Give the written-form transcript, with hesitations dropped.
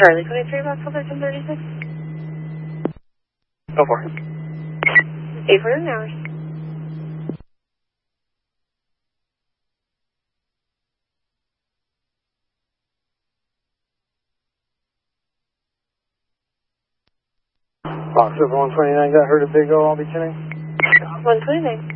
Charlie 23, Box 1336. Go for it. 849 hours. Box over 129 got her to Big O, I'll be tuning. 129.